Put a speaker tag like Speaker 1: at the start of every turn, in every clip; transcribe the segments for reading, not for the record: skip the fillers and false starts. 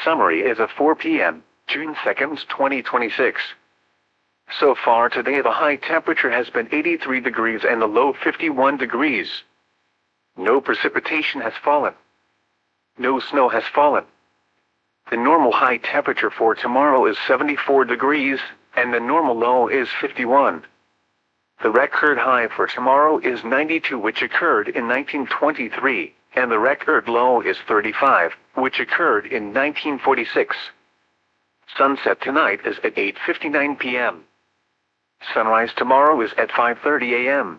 Speaker 1: summary as of 4 p.m., June 2nd, 2026. So far today the high temperature has been 83 degrees and the low 51 degrees. No precipitation has fallen. No snow has fallen. The normal high temperature for tomorrow is 74 degrees, and the normal low is 51. The record high for tomorrow is 92, which occurred in 1923, and the record low is 35, which occurred in 1946. Sunset tonight is at 8:59 p.m. Sunrise tomorrow is at 5:30 a.m.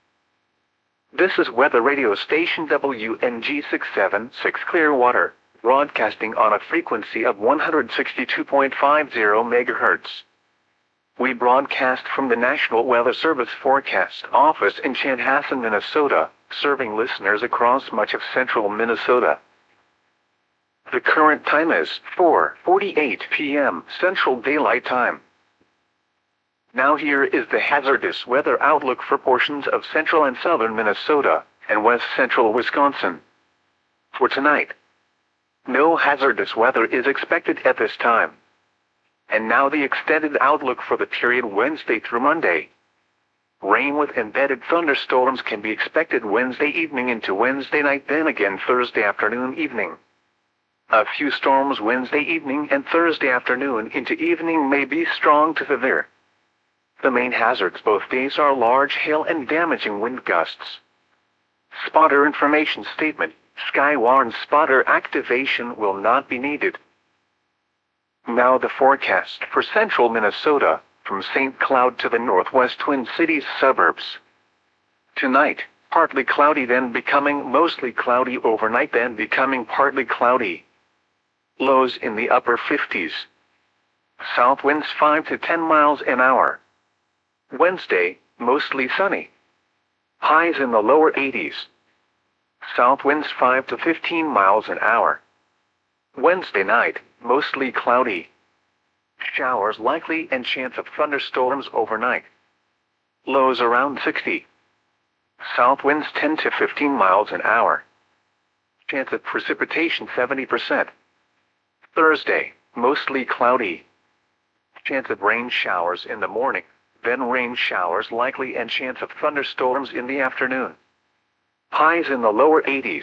Speaker 1: This is weather radio station WNG 676 Clearwater, broadcasting on a frequency of 162.50 MHz. We broadcast from the National Weather Service Forecast Office in Chanhassen, Minnesota, serving listeners across much of central Minnesota. The current time is 4:48 p.m. Central Daylight Time. Now here is the hazardous weather outlook for portions of central and southern Minnesota and west central Wisconsin. For tonight, no hazardous weather is expected at this time. And now the extended outlook for the period Wednesday through Monday. Rain with embedded thunderstorms can be expected Wednesday evening into Wednesday night, then again Thursday afternoon evening. A few storms Wednesday evening and Thursday afternoon into evening may be strong to severe. The main hazards both days are large hail and damaging wind gusts. Spotter information statement: Skywarn spotter activation will not be needed. Now the forecast for central Minnesota, from St. Cloud to the northwest Twin Cities suburbs. Tonight, partly cloudy, then becoming mostly cloudy overnight, then becoming partly cloudy. Lows in the upper 50s. South winds 5 to 10 miles an hour. Wednesday, mostly sunny. Highs in the lower 80s. South winds 5 to 15 miles an hour. Wednesday night, mostly cloudy. Showers likely and chance of thunderstorms overnight. Lows around 60. South winds 10 to 15 miles an hour. Chance of precipitation 70%. Thursday, mostly cloudy. Chance of rain showers in the morning, then rain showers likely and chance of thunderstorms in the afternoon. Highs in the lower 80s.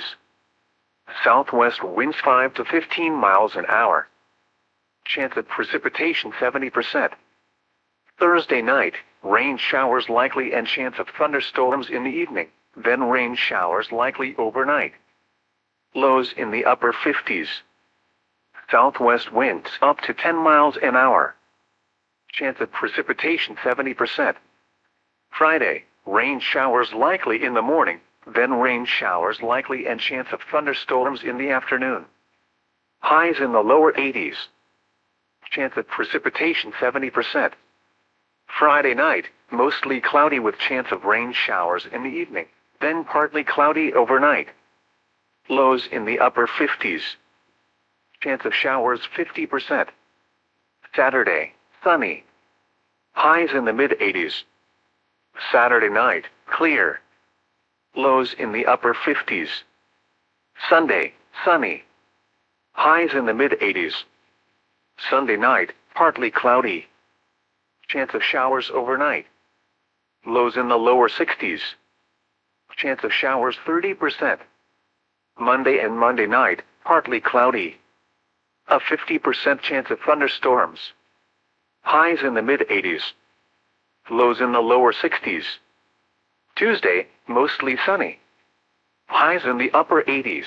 Speaker 1: Southwest winds 5 to 15 miles an hour. Chance of precipitation 70%. Thursday night, rain showers likely and chance of thunderstorms in the evening, then rain showers likely overnight. Lows in the upper 50s. Southwest winds up to 10 miles an hour. Chance of precipitation 70%. Friday, rain showers likely in the morning, then rain showers likely and chance of thunderstorms in the afternoon. Highs in the lower 80s. Chance of precipitation 70%. Friday night, mostly cloudy with chance of rain showers in the evening, then partly cloudy overnight. Lows in the upper 50s. Chance of showers 50%. Saturday, sunny. Highs in the mid-80s. Saturday night, clear. Lows in the upper 50s. Sunday, sunny. Highs in the mid-80s. Sunday night, partly cloudy. Chance of showers overnight. Lows in the lower 60s. Chance of showers 30%. Monday and Monday night, partly cloudy. A 50% chance of thunderstorms. Highs in the mid-80s. Lows in the lower 60s. Tuesday, mostly sunny. Highs in the upper 80s.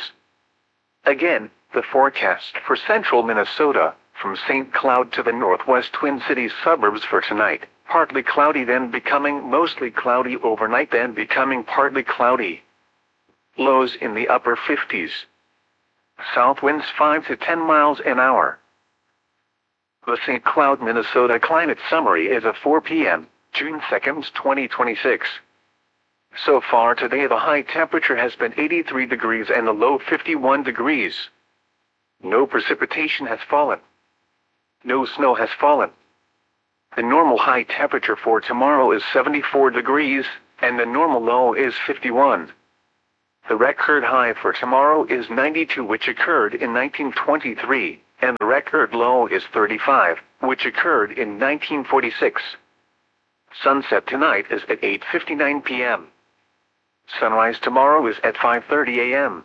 Speaker 1: Again, the forecast for central Minnesota, from St. Cloud to the northwest Twin Cities suburbs for tonight: partly cloudy, then becoming mostly cloudy overnight, then becoming partly cloudy. Lows in the upper 50s. South winds 5 to 10 miles an hour. The St. Cloud, Minnesota climate summary is of 4 p.m., June 2nd, 2026. So far today the high temperature has been 83 degrees and the low 51 degrees. No precipitation has fallen. No snow has fallen. The normal high temperature for tomorrow is 74 degrees, and the normal low is 51. The record high for tomorrow is 92, which occurred in 1923, and the record low is 35, which occurred in 1946. Sunset tonight is at 8:59 p.m. Sunrise tomorrow is at 5:30 a.m.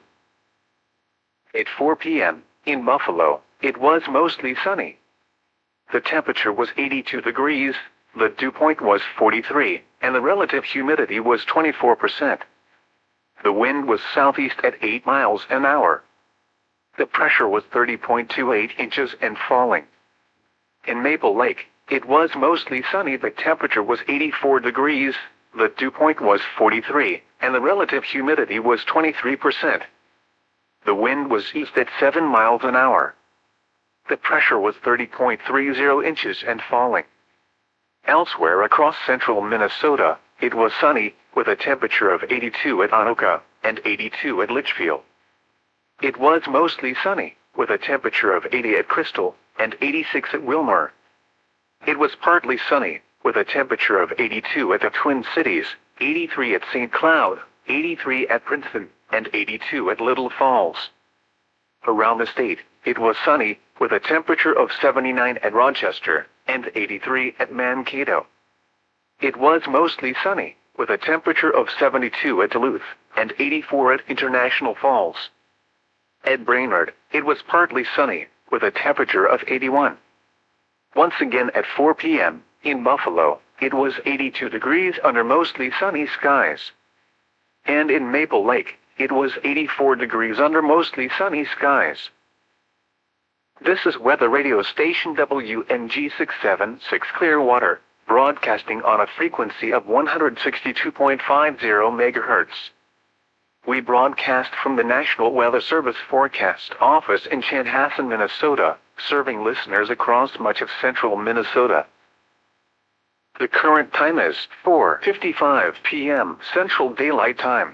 Speaker 1: At 4 p.m., in Buffalo, it was mostly sunny. The temperature was 82 degrees, the dew point was 43, and the relative humidity was 24%. The wind was southeast at 8 miles an hour. The pressure was 30.28 inches and falling. In Maple Lake, it was mostly sunny. The temperature was 84 degrees, the dew point was 43, and the relative humidity was 23%. The wind was east at 7 miles an hour. The pressure was 30.30 inches and falling. Elsewhere across central Minnesota, it was sunny, with a temperature of 82 at Anoka and 82 at Litchfield. It was mostly sunny, with a temperature of 80 at Crystal and 86 at Wilmer. It was partly sunny, with a temperature of 82 at the Twin Cities, 83 at St. Cloud, 83 at Princeton, and 82 at Little Falls. Around the state, it was sunny, with a temperature of 79 at Rochester and 83 at Mankato. It was mostly sunny, with a temperature of 72 at Duluth and 84 at International Falls. At Brainerd, it was partly sunny, with a temperature of 81. Once again at 4 p.m., in Buffalo, it was 82 degrees under mostly sunny skies. And in Maple Lake, it was 84 degrees under mostly sunny skies. This is weather radio station WNG 676 Clearwater, broadcasting on a frequency of 162.50 MHz. We broadcast from the National Weather Service Forecast Office in Chanhassen, Minnesota, serving listeners across much of central Minnesota. The current time is 4:55 p.m. Central Daylight Time.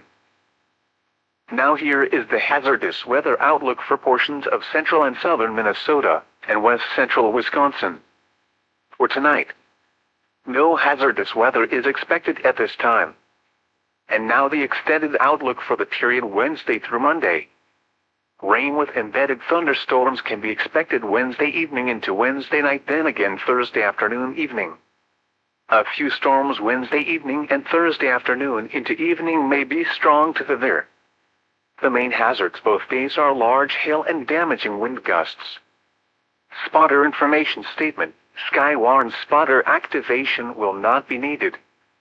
Speaker 1: Now here is the hazardous weather outlook for portions of central and southern Minnesota and west central Wisconsin. For tonight, no hazardous weather is expected at this time. And now the extended outlook for the period Wednesday through Monday. Rain with embedded thunderstorms can be expected Wednesday evening into Wednesday night, then again Thursday afternoon evening. A few storms Wednesday evening and Thursday afternoon into evening may be strong to severe. The main hazards both days are large hail and damaging wind gusts. Spotter information statement: Skywarn spotter activation will not be needed.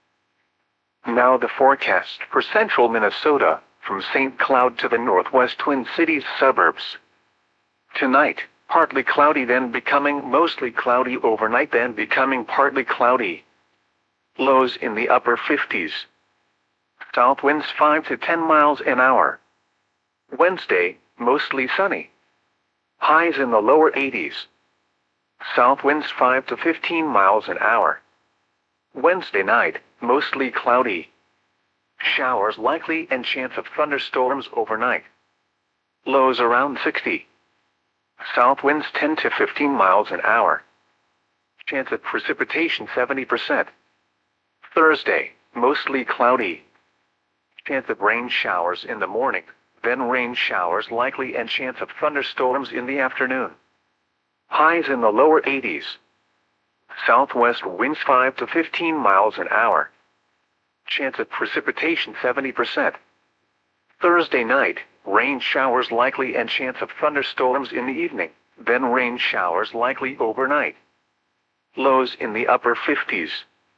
Speaker 1: Now the forecast for central Minnesota, from St. Cloud to the northwest Twin Cities suburbs. Tonight, partly cloudy, then becoming mostly cloudy overnight, then becoming partly cloudy. Lows in the upper 50s. South winds 5 to 10 miles an hour. Wednesday, mostly sunny. Highs in the lower 80s. South winds 5 to 15 miles an hour. Wednesday night, mostly cloudy. Showers likely and chance of thunderstorms overnight. Lows around 60. South winds 10 to 15 miles an hour. Chance of precipitation 70%. Thursday, mostly cloudy. Chance of rain showers in the morning, then rain showers likely and chance of thunderstorms in the afternoon. Highs in the lower 80s. Southwest winds 5 to 15 miles an hour. Chance of precipitation 70%. Thursday night, rain showers likely and chance of thunderstorms in the evening, then rain showers likely overnight. Lows in the upper 50s.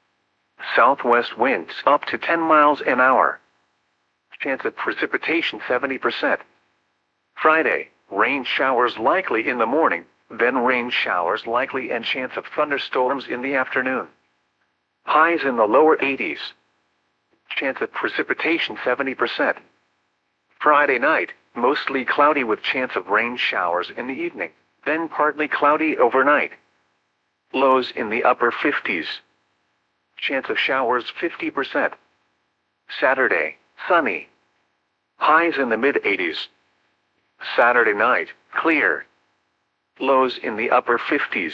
Speaker 1: Southwest winds up to 10 miles an hour. Chance of precipitation 70%. Friday, rain showers likely in the morning, then rain showers likely and chance of thunderstorms in the afternoon. Highs in the lower 80s. Chance of precipitation 70%. Friday night, mostly cloudy with chance of rain showers in the evening, then partly cloudy overnight. Lows in the upper 50s. Chance of showers 50%. Saturday, sunny. Highs in the mid-80s. Saturday night, clear. Lows in the upper 50s.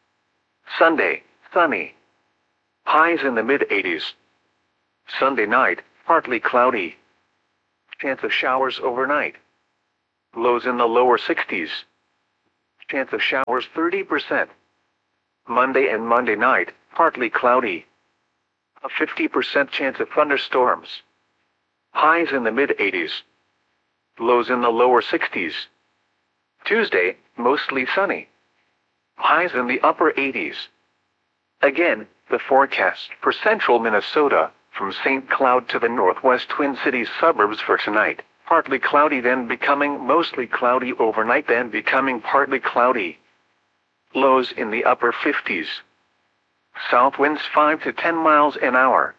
Speaker 1: Sunday, sunny. Highs in the mid-80s. Sunday night, partly cloudy. Chance of showers overnight. Lows in the lower 60s. Chance of showers 30%. Monday and Monday night, partly cloudy. A 50% chance of thunderstorms. Highs in the mid-80s. Lows in the lower 60s. Tuesday, mostly sunny. Highs in the upper 80s. Again, the forecast for central Minnesota, from St. Cloud to the northwest Twin Cities suburbs for tonight. Partly cloudy, then becoming mostly cloudy overnight, then becoming partly cloudy. Lows in the upper 50s. South winds 5 to 10 miles an hour.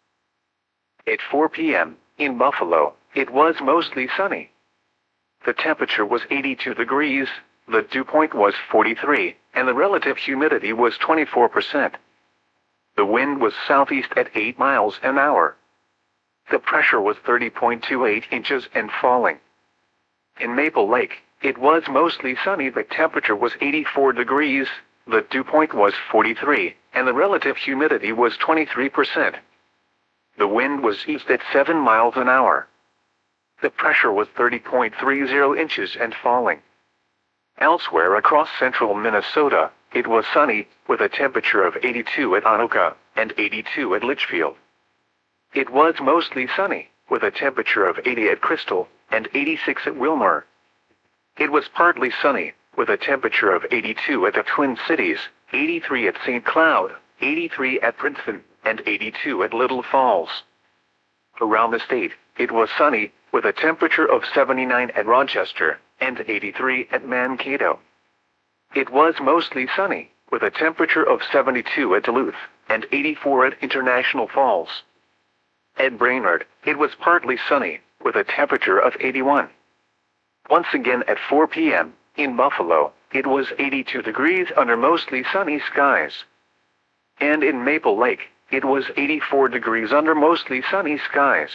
Speaker 1: At 4 p.m., in Buffalo, it was mostly sunny. The temperature was 82 degrees, the dew point was 43, and the relative humidity was 24%. The wind was southeast at 8 miles an hour. The pressure was 30.28 inches and falling. In Maple Lake, it was mostly sunny. The temperature was 84 degrees, the dew point was 43, and the relative humidity was 23%. The wind was east at 7 miles an hour. The pressure was 30.30 inches and falling. Elsewhere across central Minnesota, it was sunny, with a temperature of 82 at Anoka and 82 at Litchfield. It was mostly sunny, with a temperature of 80 at Crystal and 86 at Wilmer. It was partly sunny, with a temperature of 82 at the Twin Cities, 83 at St. Cloud, 83 at Princeton, and 82 at Little Falls. Around the state, it was sunny, with a temperature of 79 at Rochester and 83 at Mankato. It was mostly sunny, with a temperature of 72 at Duluth and 84 at International Falls. At Brainerd, it was partly sunny, with a temperature of 81. Once again at 4 p.m., in Buffalo, it was 82 degrees under mostly sunny skies. And in Maple Lake, it was 84 degrees under mostly sunny skies.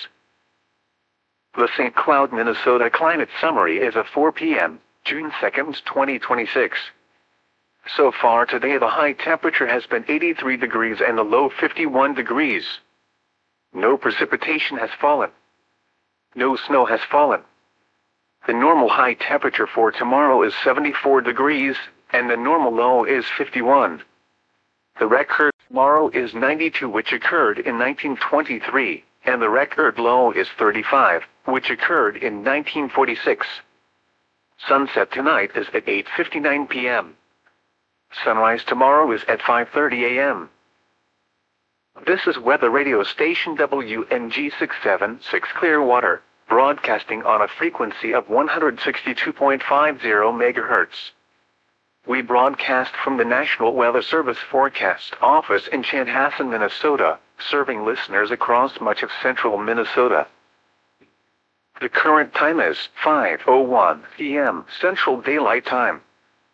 Speaker 1: The St. Cloud, Minnesota Climate Summary is at 4 p.m., June 2, 2026. So far today, the high temperature has been 83 degrees and the low 51 degrees. No precipitation has fallen. No snow has fallen. The normal high temperature for tomorrow is 74 degrees, and the normal low is 51. The record tomorrow is 92, which occurred in 1923, and the record low is 35, which occurred in 1946. Sunset tonight is at 8:59 p.m. Sunrise tomorrow is at 5:30 a.m. This is weather radio station WNG 676 Clearwater, broadcasting on a frequency of 162.50 MHz. We broadcast from the National Weather Service Forecast Office in Chanhassen, Minnesota, serving listeners across much of central Minnesota. The current time is 5:01 p.m. Central Daylight Time.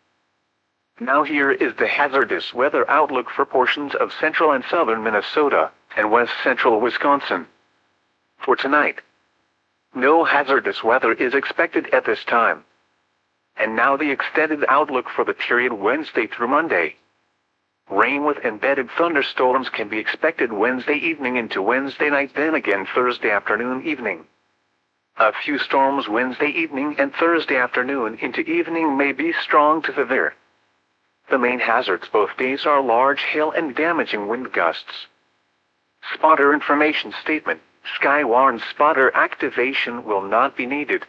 Speaker 1: Now here is the hazardous weather outlook for portions of central and southern Minnesota and west central Wisconsin. For tonight, no hazardous weather is expected at this time. And now the extended outlook for the period Wednesday through Monday. Rain with embedded thunderstorms can be expected Wednesday evening into Wednesday night, then again Thursday afternoon evening. A few storms Wednesday evening and Thursday afternoon into evening may be strong to severe. The main hazards both days are large hail and damaging wind gusts. Spotter information statement: Skywarn spotter activation will not be needed.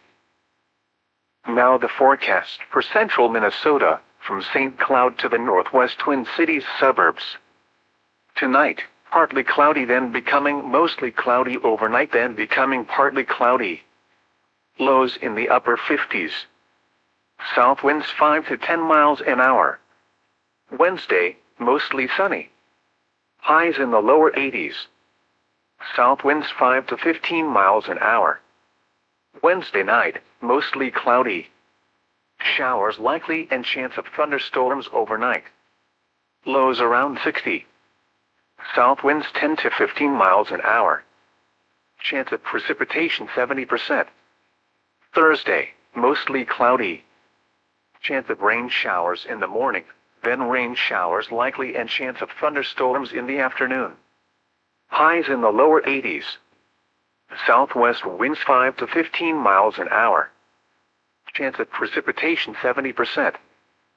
Speaker 1: Now the forecast for central Minnesota, from St. Cloud to the northwest Twin Cities suburbs. Tonight, partly cloudy, then becoming mostly cloudy overnight, then becoming partly cloudy. Lows in the upper 50s. South winds 5 to 10 miles an hour. Wednesday, mostly sunny. Highs in the lower 80s. South winds 5 to 15 miles an hour. Wednesday night, mostly cloudy. Showers likely and chance of thunderstorms overnight. Lows around 60. South winds 10 to 15 miles an hour. Chance of precipitation 70%. Thursday, mostly cloudy. Chance of rain showers in the morning, then rain showers likely and chance of thunderstorms in the afternoon. Highs in the lower 80s. Southwest winds 5 to 15 miles an hour. Chance of precipitation 70%.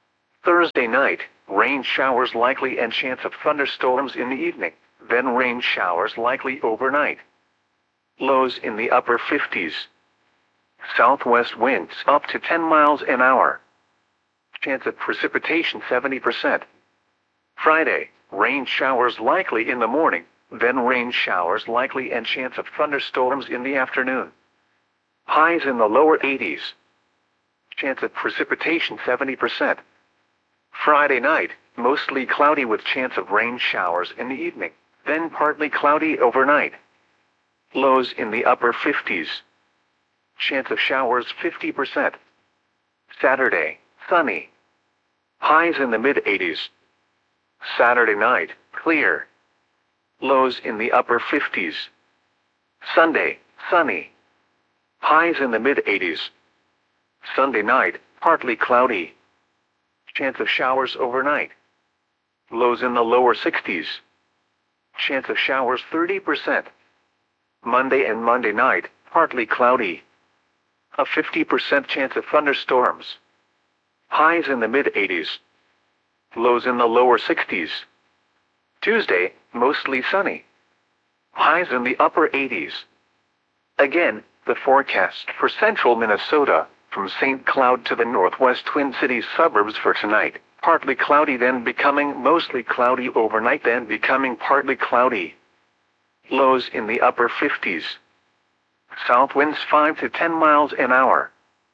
Speaker 1: Thursday night, rain showers likely and chance of thunderstorms in the evening, then rain showers likely overnight. Lows in the upper 50s. Southwest winds up to 10 miles an hour. Chance of precipitation 70%. Friday, rain showers likely in the morning, then rain showers likely and chance of thunderstorms in the afternoon. Highs in the lower 80s. Chance of precipitation 70%. Friday night, mostly cloudy with chance of rain showers in the evening, then partly cloudy overnight. Lows in the upper 50s. Chance of showers 50%. Saturday, sunny. Highs in the mid-80s. Saturday night, clear. Lows in the upper 50s. Sunday, sunny. Highs in the mid-80s. Sunday night, partly cloudy. Chance of showers overnight. Lows in the lower 60s. Chance of showers 30%. Monday and Monday night, partly cloudy. A 50% chance of thunderstorms. Highs in the mid-80s. Lows in the lower 60s. Tuesday, mostly sunny. Highs in the upper 80s. Again, the forecast for central Minnesota, from St. Cloud to the northwest Twin Cities suburbs for tonight. Partly cloudy, then becoming mostly cloudy overnight, then becoming partly cloudy. Lows in the upper 50s. South winds 5 to 10 miles an hour.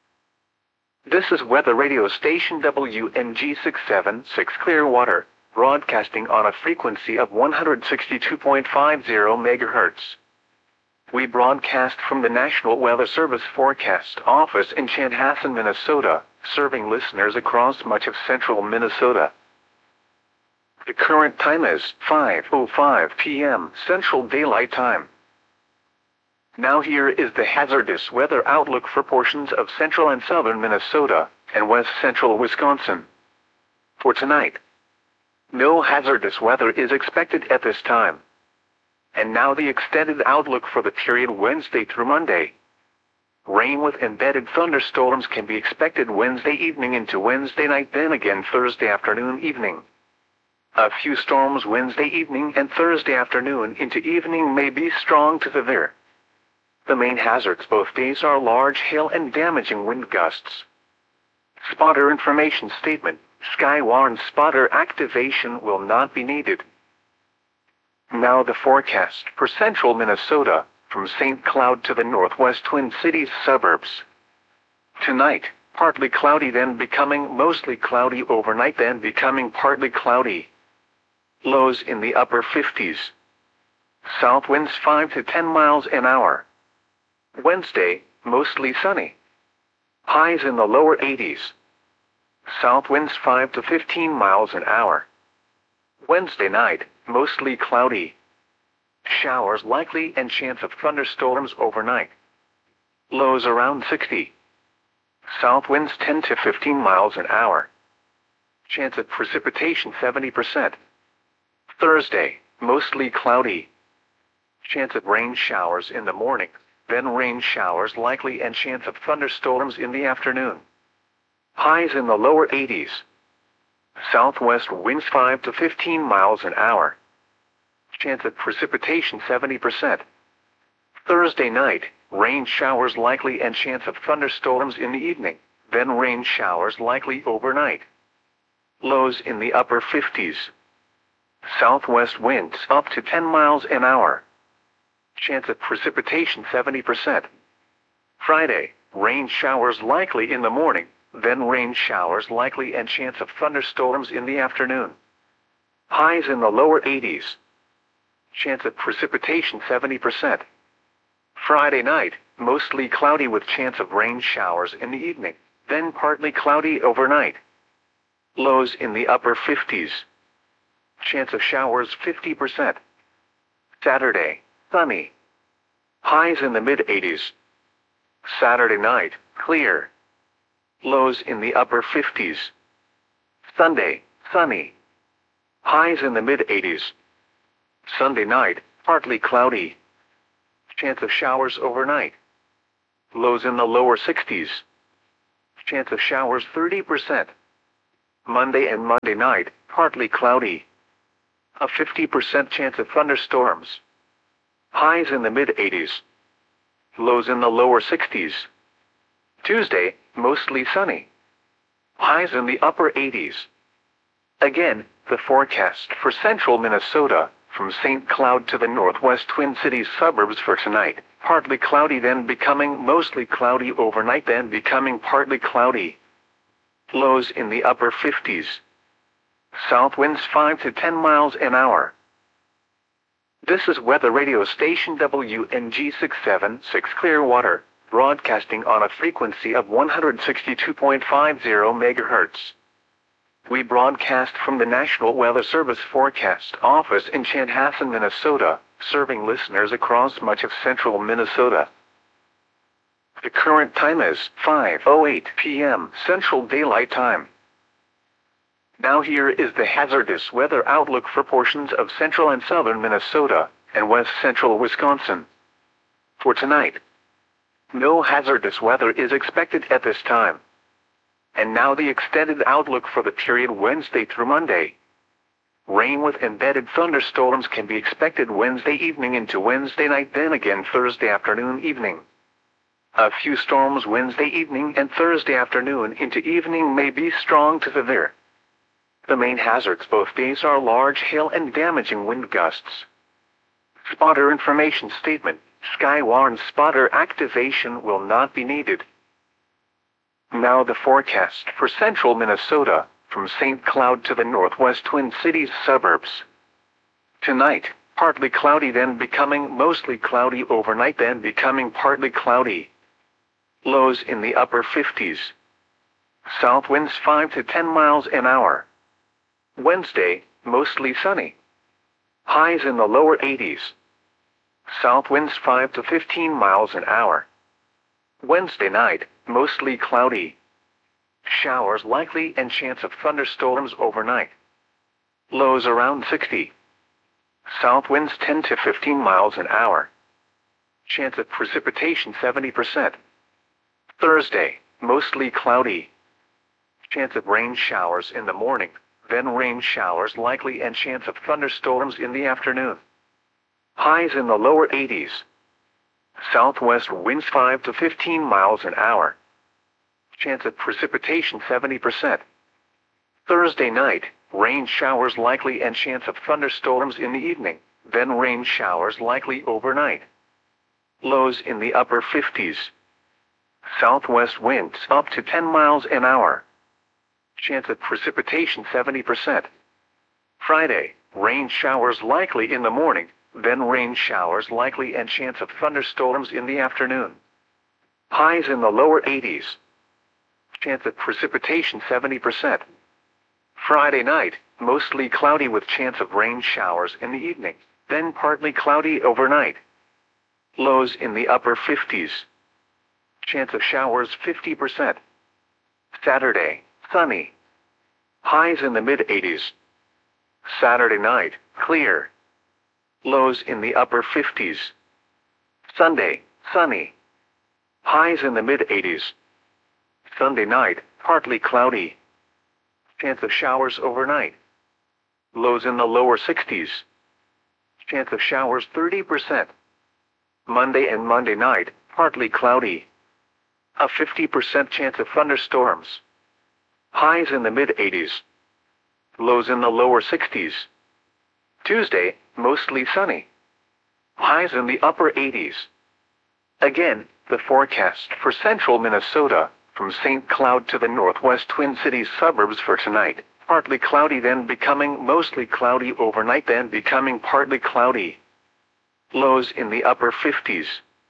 Speaker 1: This is weather radio station WNG 676 Clearwater, broadcasting on a frequency of 162.50 MHz. We broadcast from the National Weather Service Forecast Office in Chanhassen, Minnesota, serving listeners across much of central Minnesota. The current time is 5:05 p.m. Central Daylight Time. Now here is the hazardous weather outlook for portions of central and southern Minnesota and west central Wisconsin. For tonight, no hazardous weather is expected at this time. And now the extended outlook for the period Wednesday through Monday. Rain with embedded thunderstorms can be expected Wednesday evening into Wednesday night, then again Thursday afternoon evening. A few storms Wednesday evening and Thursday afternoon into evening may be strong to severe. The main hazards both days are large hail and damaging wind gusts. Spotter information statement: Skywarn spotter activation will not be needed. Now the forecast for central Minnesota, from St. Cloud to the northwest Twin Cities suburbs. Tonight, partly cloudy, then becoming mostly cloudy overnight, then becoming partly cloudy. Lows in the upper 50s. South winds 5 to 10 miles an hour. Wednesday, mostly sunny. Highs in the lower 80s. South winds 5 to 15 miles an hour. Wednesday night, mostly cloudy. Showers likely and chance of thunderstorms overnight. Lows around 60. South winds 10 to 15 miles an hour. Chance of precipitation 70%. Thursday, mostly cloudy. Chance of rain showers in the morning, then rain showers likely and chance of thunderstorms in the afternoon. Highs in the lower 80s. Southwest winds 5 to 15 miles an hour. Chance of precipitation 70%. Thursday night, rain showers likely and chance of thunderstorms in the evening, then rain showers likely overnight. Lows in the upper 50s. Southwest winds up to 10 miles an hour. Chance of precipitation 70%. Friday, rain showers likely in the morning, then rain showers likely and chance of thunderstorms in the afternoon. Highs in the lower 80s. Chance of precipitation 70%. Friday night, mostly cloudy with chance of rain showers in the evening, then partly cloudy overnight. Lows in the upper 50s. Chance of showers 50%. Saturday, sunny. Highs in the mid-80s. Saturday night, clear. Lows in the upper 50s. Sunday, sunny. Highs in the mid-80s. Sunday night, partly cloudy. Chance of showers overnight. Lows in the lower 60s. Chance of showers 30%. Monday and Monday night, partly cloudy. A 50% chance of thunderstorms. Highs in the mid-80s. Lows in the lower 60s. Tuesday, mostly sunny. Highs in the upper 80s. Again, the forecast for central Minnesota, from St. Cloud to the northwest Twin Cities suburbs for tonight, partly cloudy then becoming mostly cloudy overnight then becoming partly cloudy. Lows in the upper 50s. South winds 5 to 10 miles an hour. This is weather radio station WNG 676 Clearwater, broadcasting on a frequency of 162.50 MHz. We broadcast from the National Weather Service Forecast Office in Chanhassen, Minnesota, serving listeners across much of central Minnesota. The current time is 5:08 p.m. Central Daylight Time. Now here is the hazardous weather outlook for portions of central and southern Minnesota and west central Wisconsin. For tonight, no hazardous weather is expected at this time. And now the extended outlook for the period Wednesday through Monday. Rain with embedded thunderstorms can be expected Wednesday evening into Wednesday night, then again Thursday afternoon evening. A few storms Wednesday evening and Thursday afternoon into evening may be strong to severe. The main hazards both days are large hail and damaging wind gusts. Spotter information statement: Skywarn spotter activation will not be needed. Now the forecast for central Minnesota, from St. Cloud to the northwest Twin Cities suburbs. Tonight, partly cloudy then becoming mostly cloudy overnight then becoming partly cloudy. Lows in the upper 50s. South winds 5 to 10 miles an hour. Wednesday, mostly sunny. Highs in the lower 80s. South winds 5 to 15 miles an hour. Wednesday night, mostly cloudy. Showers likely and chance of thunderstorms overnight. Lows around 60. South winds 10 to 15 miles an hour. Chance of precipitation 70%. Thursday, mostly cloudy. Chance of rain showers in the morning, then rain showers likely and chance of thunderstorms in the afternoon. Highs in the lower 80s. Southwest winds 5 to 15 miles an hour. Chance of precipitation 70%. Thursday night, rain showers likely and chance of thunderstorms in the evening, then rain showers likely overnight. Lows in the upper 50s. Southwest winds up to 10 miles an hour. Chance of precipitation 70%. Friday, rain showers likely in the morning, then rain showers likely and chance of thunderstorms in the afternoon. Highs in the lower 80s. Chance of precipitation 70%. Friday night, mostly cloudy with chance of rain showers in the evening, then partly cloudy overnight. Lows in the upper 50s. Chance of showers 50%. Saturday, sunny. Highs in the mid-80s. Saturday night, clear. Lows in the upper 50s. Sunday, sunny. Highs in the mid-80s. Sunday night, partly cloudy. Chance of showers overnight. Lows in the lower 60s. Chance of showers 30%. Monday and Monday night, partly cloudy. A 50% chance of thunderstorms. Highs in the mid-80s. Lows in the lower 60s. Tuesday, mostly sunny. Highs in the upper 80s. Again, the forecast for central Minnesota, from St. Cloud to the northwest Twin Cities suburbs for tonight, partly cloudy then becoming mostly cloudy overnight then becoming partly cloudy. Lows in the upper 50s.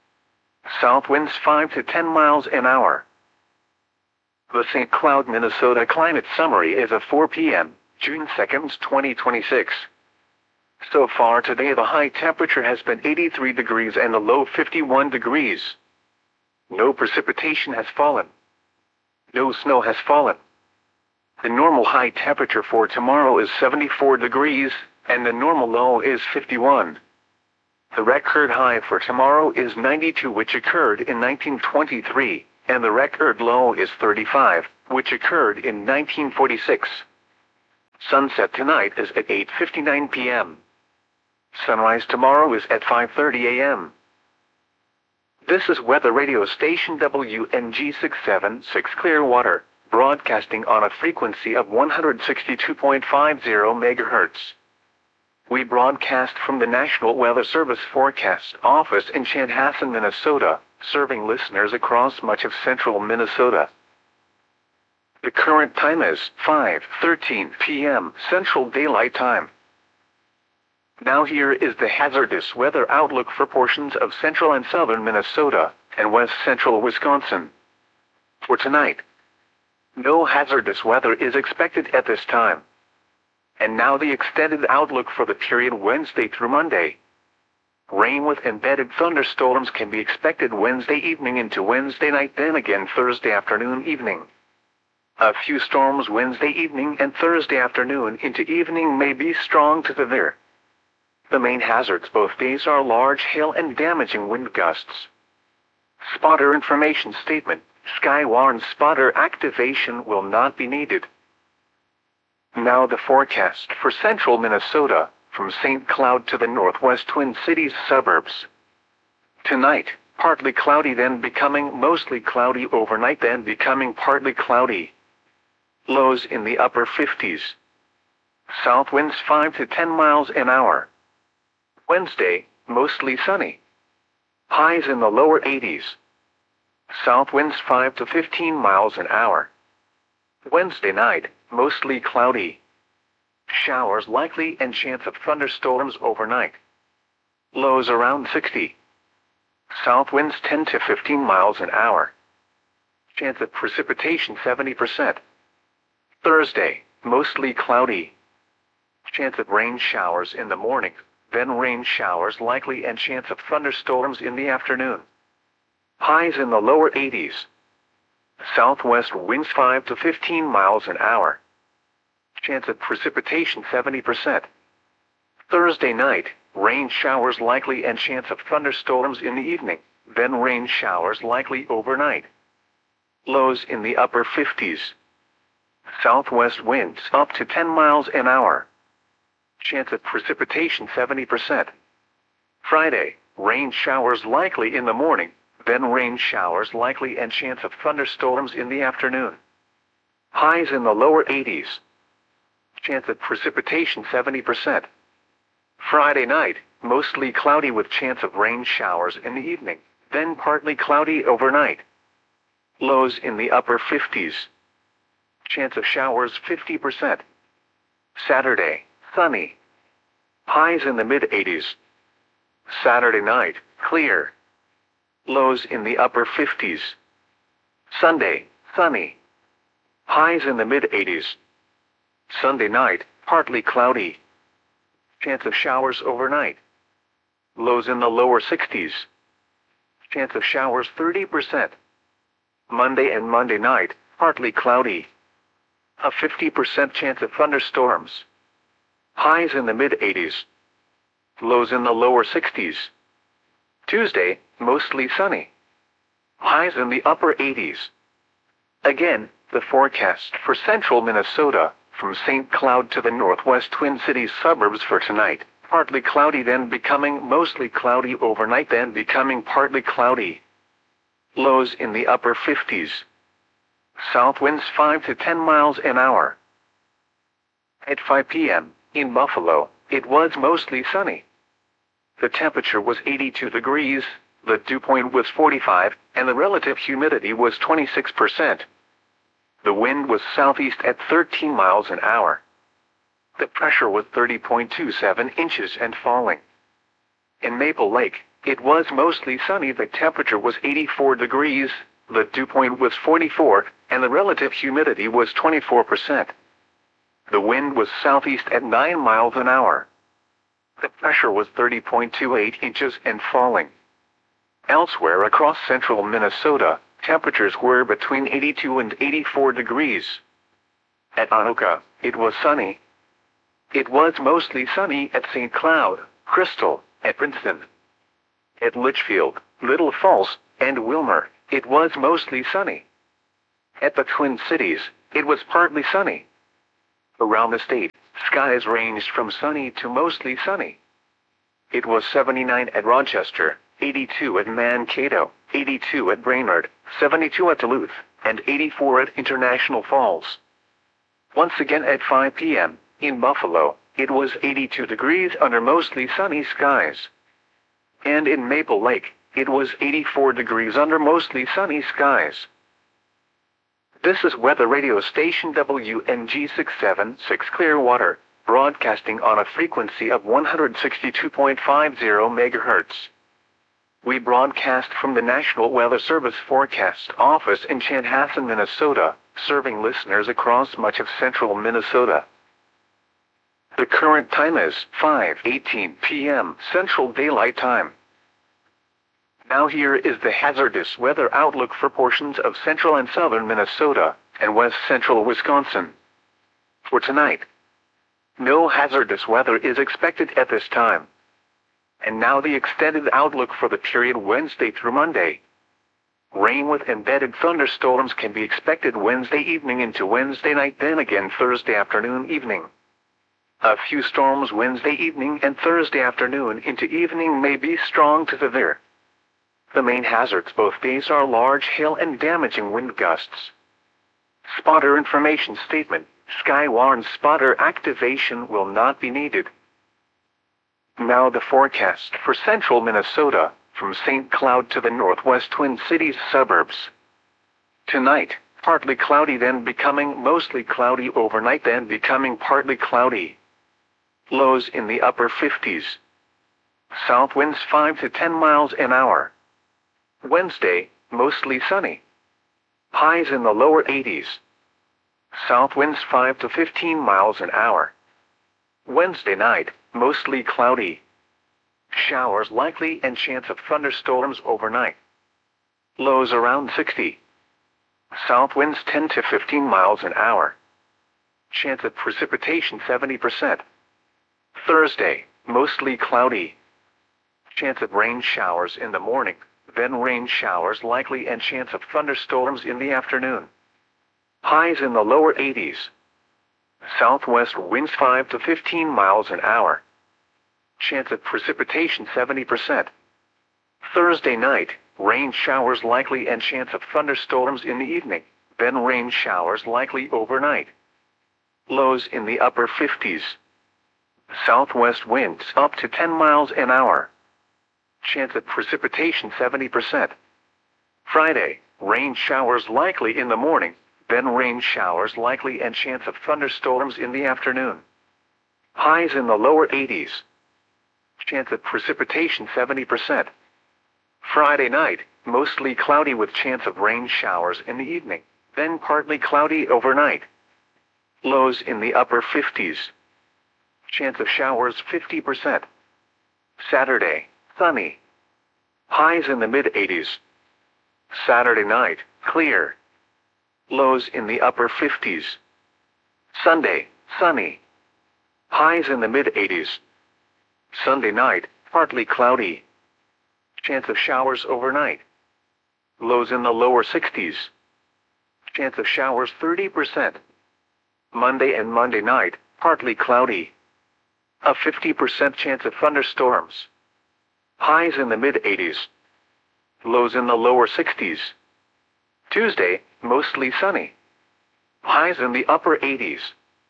Speaker 1: South winds 5 to 10 miles an hour. The St. Cloud, Minnesota climate summary is of 4 p.m., June 2nd, 2026. So far today the high temperature has been 83 degrees and the low 51 degrees. No precipitation has fallen. No snow has fallen. The normal high temperature for tomorrow is 74 degrees, and the normal low is 51. The record high for tomorrow is 92, which occurred in 1923, and the record low is 35, which occurred in 1946. Sunset tonight is at 8:59 p.m. Sunrise tomorrow is at 5:30 a.m. This is Weather Radio Station WNG 676 Clearwater, broadcasting on a frequency of 162.50 MHz. We broadcast from the National Weather Service Forecast Office in Chanhassen, Minnesota, serving listeners across much of central Minnesota. The current time is 5:13 p.m. Central Daylight Time. Now here is the hazardous weather outlook for portions of central and southern Minnesota and west central Wisconsin. For tonight, no hazardous weather is expected at this time. And now the extended outlook for the period Wednesday through Monday. Rain with embedded thunderstorms can be expected Wednesday evening into Wednesday night, then again Thursday afternoon evening. A few storms Wednesday evening and Thursday afternoon into evening may be strong to severe. The main hazards both days are large hail and damaging wind gusts. Spotter information statement: Skywarn spotter activation will not be needed. Now the forecast for central Minnesota, from St. Cloud to the northwest Twin Cities suburbs. Tonight, partly cloudy, then becoming mostly cloudy overnight, then becoming partly cloudy. Lows in the upper 50s. South winds 5 to 10 miles an hour. Wednesday, mostly sunny. Highs in the lower 80s. South winds 5 to 15 miles an hour. Wednesday night, mostly cloudy. Showers likely and chance of thunderstorms overnight. Lows around 60. South winds 10 to 15 miles an hour. Chance of precipitation 70%. Thursday, mostly cloudy. Chance of rain showers in the morning, then rain showers likely and chance of thunderstorms in the afternoon. Highs in the lower 80s. Southwest winds 5 to 15 miles an hour. Chance of precipitation 70%. Thursday night, rain showers likely and chance of thunderstorms in the evening, then rain showers likely overnight. Lows in the upper 50s. Southwest winds up to 10 miles an hour. Chance of precipitation 70%. Friday, rain showers likely in the morning, then rain showers likely and chance of thunderstorms in the afternoon. Highs in the lower 80s. Chance of precipitation 70%. Friday night, mostly cloudy with chance of rain showers in the evening, then partly cloudy overnight. Lows in the upper 50s. Chance of showers 50%. Saturday, sunny. Highs in the mid-80s. Saturday night, clear. Lows in the upper 50s. Sunday, sunny. Highs in the mid-80s. Sunday night, partly cloudy. Chance of showers overnight. Lows in the lower 60s. Chance of showers 30%. Monday and Monday night, partly cloudy. A 50% chance of thunderstorms. Highs in the mid-80s. Lows in the lower 60s. Tuesday, mostly sunny. Highs in the upper 80s. Again, the forecast for central Minnesota, from St. Cloud to the northwest Twin Cities suburbs for tonight. Partly cloudy, then becoming mostly cloudy overnight, then becoming partly cloudy. Lows in the upper 50s. South winds 5 to 10 miles an hour. At 5 p.m., in Buffalo, it was mostly sunny. The temperature was 82 degrees, the dew point was 45, and the relative humidity was 26%. The wind was southeast at 13 miles an hour. The pressure was 30.27 inches and falling. In Maple Lake, it was mostly sunny. The temperature was 84 degrees, the dew point was 44, and the relative humidity was 24%. The wind was southeast at 9 miles an hour. The pressure was 30.28 inches and falling. Elsewhere across central Minnesota, temperatures were between 82 and 84 degrees. At Anoka, it was sunny. It was mostly sunny at St. Cloud, Crystal, at Princeton. At Litchfield, Little Falls, and Wilmer, it was mostly sunny. At the Twin Cities, it was partly sunny. Around the state, skies ranged from sunny to mostly sunny. It was 79 at Rochester, 82 at Mankato, 82 at Brainerd, 72 at Duluth, and 84 at International Falls. Once again at 5 p.m., in Buffalo, it was 82 degrees under mostly sunny skies. And in Maple Lake, it was 84 degrees under mostly sunny skies. This is weather radio station WNG 676 Clearwater, broadcasting on a frequency of 162.50 MHz. We broadcast from the National Weather Service Forecast Office in Chanhassen, Minnesota, serving listeners across much of central Minnesota. The current time is 5:18 p.m. Central Daylight Time. Now here is the hazardous weather outlook for portions of central and southern Minnesota and west central Wisconsin. For tonight, no hazardous weather is expected at this time. And now the extended outlook for the period Wednesday through Monday. Rain with embedded thunderstorms can be expected Wednesday evening into Wednesday night, then again Thursday afternoon evening. A few storms Wednesday evening and Thursday afternoon into evening may be strong to severe. The main hazards both days are large hail and damaging wind gusts. Spotter information statement: Sky warns spotter activation will not be needed. Now the forecast for central Minnesota, from St. Cloud to the northwest Twin Cities suburbs. Tonight, partly cloudy, then becoming mostly cloudy overnight, then becoming partly cloudy. Lows in the upper 50s. South winds 5 to 10 miles an hour. Wednesday, mostly sunny. Highs in the lower 80s. South winds 5 to 15 miles an hour. Wednesday night, mostly cloudy. Showers likely and chance of thunderstorms overnight. Lows around 60. South winds 10 to 15 miles an hour. Chance of precipitation 70%. Thursday, mostly cloudy. Chance of rain showers in the morning, then rain showers likely and chance of thunderstorms in the afternoon. Highs in the lower 80s. Southwest winds 5 to 15 miles an hour. Chance of precipitation 70%. Thursday night, rain showers likely and chance of thunderstorms in the evening, then rain showers likely overnight. Lows in the upper 50s. Southwest winds up to 10 miles an hour. Chance of precipitation 70%. Friday, rain showers likely in the morning, then rain showers likely and chance of thunderstorms in the afternoon. Highs in the lower 80s. Chance of precipitation 70%. Friday night, mostly cloudy with chance of rain showers in the evening, then partly cloudy overnight. Lows in the upper 50s. Chance of showers 50%. Saturday, sunny. Highs in the mid-80s. Saturday night, clear. Lows in the upper 50s. Sunday, sunny. Highs in the mid-80s. Sunday night, partly cloudy. Chance of showers overnight. Lows in the lower 60s. Chance of showers 30%. Monday and Monday night, partly cloudy. A 50% chance of thunderstorms. Highs in the mid-80s. Lows in the lower 60s. Tuesday, mostly sunny. Highs in the upper 80s.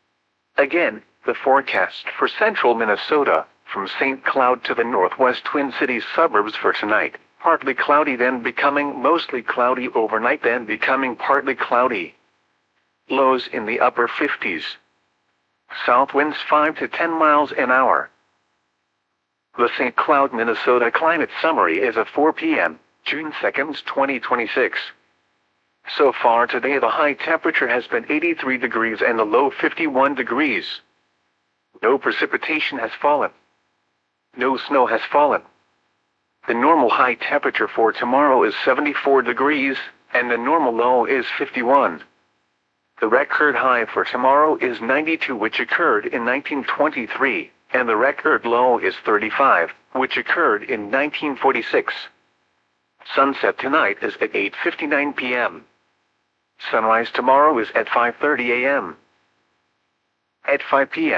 Speaker 1: Again, the forecast for central Minnesota, from St. Cloud to the northwest Twin Cities suburbs for tonight. Partly cloudy, then becoming mostly cloudy overnight, then becoming partly cloudy. Lows in the upper 50s. South winds 5 to 10 miles an hour. The St. Cloud, Minnesota climate summary is at 4 p.m., June 2nd, 2026. So far today the high temperature has been 83 degrees and the low 51 degrees. No precipitation has fallen. No snow has fallen. The normal high temperature for tomorrow is 74 degrees, and the normal low is 51. The record high for tomorrow is 92, which occurred in 1923, and the record low is 35, which occurred in 1946. Sunset tonight is at 8:59 p.m. Sunrise tomorrow is at 5:30 a.m. At 5 p.m.